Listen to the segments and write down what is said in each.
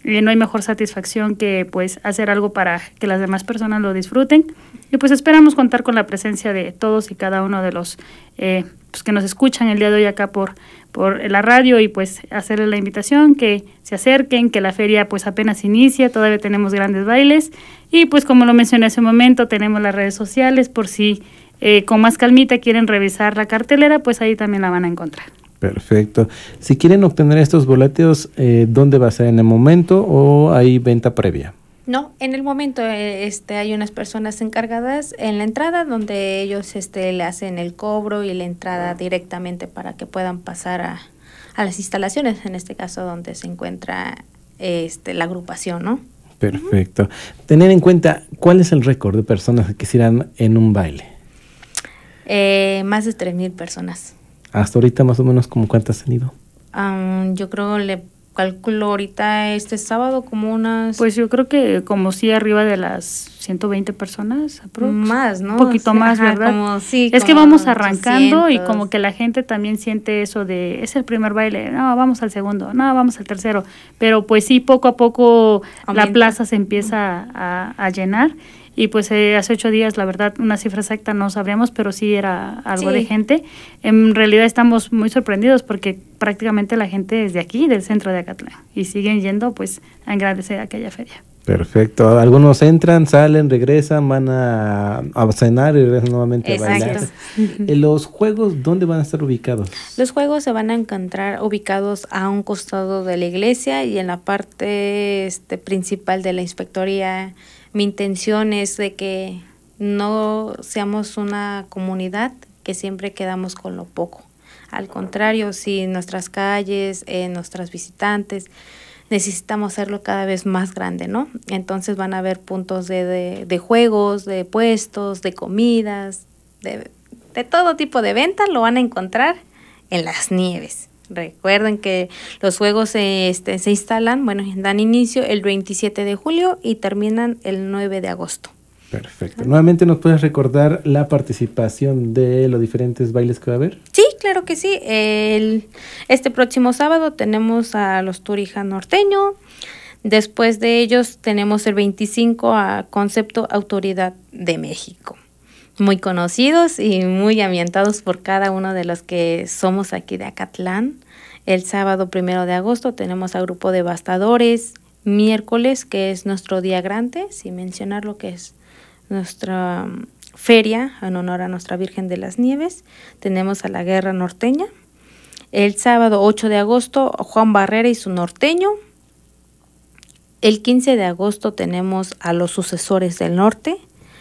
no hay mejor satisfacción que pues hacer algo para que las demás personas lo disfruten. Y pues esperamos contar con la presencia de todos y cada uno de los pues que nos escuchan el día de hoy acá por la radio, y pues hacerles la invitación que se acerquen, que la feria pues apenas inicia, todavía tenemos grandes bailes, y pues como lo mencioné hace un momento, tenemos las redes sociales por si con más calmita quieren revisar la cartelera, pues ahí también la van a encontrar. Perfecto. Si quieren obtener estos boletos, ¿dónde va a ser? ¿En el momento o hay venta previa? No, en el momento hay unas personas encargadas en la entrada donde ellos le hacen el cobro y la entrada directamente para que puedan pasar a las instalaciones, en este caso donde se encuentra la agrupación, ¿no? Perfecto. Tener en cuenta, ¿cuál es el récord de personas que quisieran en un baile? Más de 3,000 personas. Hasta ahorita más o menos, ¿como cuántas han ido? Yo creo, le calculo ahorita este sábado como unas... Pues yo creo que como sí arriba de las 120 personas. Más, ¿no? Un poquito más, ajá, ¿verdad? Como, sí, es como que vamos arrancando 200. Y como que la gente también siente eso de, es el primer baile, no, vamos al segundo, no, vamos al tercero. Pero pues sí, poco a poco la plaza se empieza a llenar. Y pues hace 8 días, la verdad, una cifra exacta no sabríamos, pero sí era algo de gente. En realidad estamos muy sorprendidos porque prácticamente la gente es de aquí, del centro de Acatlán, y siguen yendo pues a engrandecer aquella feria. Perfecto. Algunos entran, salen, regresan, van a cenar y regresan nuevamente a bailar. ¿Los juegos dónde van a estar ubicados? Los juegos se van a encontrar ubicados a un costado de la iglesia y en la parte principal de la inspectoría. Mi intención es de que no seamos una comunidad que siempre quedamos con lo poco. Al contrario, si nuestras calles, nuestras visitantes, necesitamos hacerlo cada vez más grande, ¿no? Entonces van a haber puntos de juegos, de puestos, de comidas, de todo tipo de venta, lo van a encontrar en Las Nieves. Recuerden que los juegos se instalan, dan inicio el 27 de julio y terminan el 9 de agosto. Perfecto. Nuevamente, ¿nos puedes recordar la participación de los diferentes bailes que va a haber? Sí, claro que sí. Este próximo sábado tenemos a los Turija Norteño. Después de ellos tenemos el 25 a Concepto Autoridad de México. Muy conocidos y muy ambientados por cada uno de los que somos aquí de Acatlán. El sábado 1 de agosto tenemos a Grupo Devastadores. Miércoles, que es nuestro día grande, sin mencionar lo que es nuestra feria en honor a Nuestra Virgen de las Nieves. Tenemos a la Guerra Norteña. El sábado 8 de agosto, Juan Barrera y su norteño. El 15 de agosto tenemos a los Sucesores del Norte.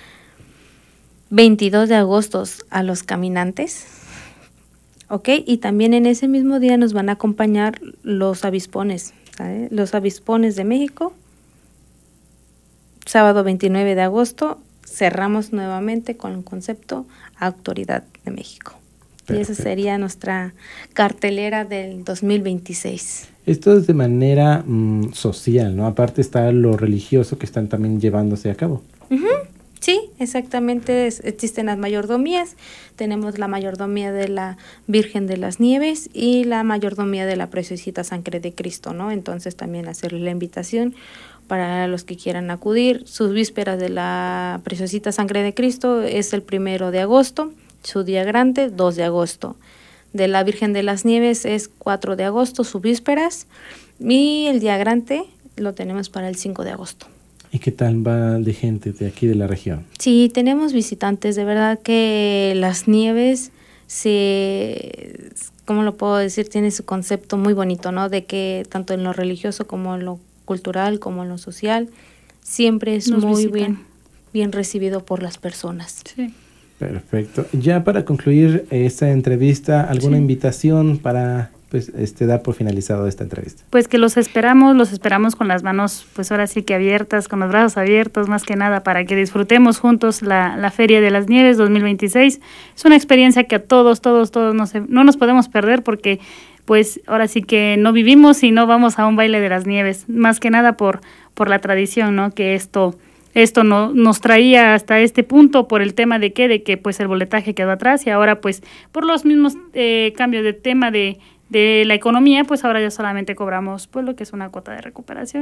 22 de agosto a los Caminantes, ¿ok? Y también en ese mismo día nos van a acompañar los Avispones, ¿sabes? Los Avispones de México. Sábado 29 de agosto cerramos nuevamente con el concepto Autoridad de México. Perfecto. Y esa sería nuestra cartelera del 2026. Esto es de manera social, ¿no? Aparte está lo religioso que están también llevándose a cabo. Sí, exactamente, existen las mayordomías. Tenemos la mayordomía de la Virgen de las Nieves y la mayordomía de la Preciosita Sangre de Cristo, ¿no? Entonces también hacerles la invitación para los que quieran acudir. Sus vísperas de la Preciosita Sangre de Cristo es el 1 de agosto, su día grande 2 de agosto. De la Virgen de las Nieves es 4 de agosto, sus vísperas, y el día grande lo tenemos para el 5 de agosto. ¿Y qué tal va de gente de aquí de la región? Sí, tenemos visitantes, de verdad que Las Nieves, ¿cómo lo puedo decir? Tiene su concepto muy bonito, ¿no? De que tanto en lo religioso como en lo cultural, como en lo social, siempre es muy bien recibido por las personas. Sí. Perfecto. Ya para concluir esta entrevista, ¿alguna invitación para dar por finalizado esta entrevista? Pues que los esperamos con las manos, pues ahora sí que abiertas, con los brazos abiertos, más que nada, para que disfrutemos juntos la Feria de las Nieves 2026. Es una experiencia que a todos no nos podemos perder, porque pues ahora sí que no vivimos y no vamos a un baile de las nieves, más que nada por la tradición, ¿no? Que esto no nos traía hasta este punto por el tema de que pues el boletaje quedó atrás, y ahora pues por los mismos cambios de tema de la economía, pues ahora ya solamente cobramos pues lo que es una cuota de recuperación.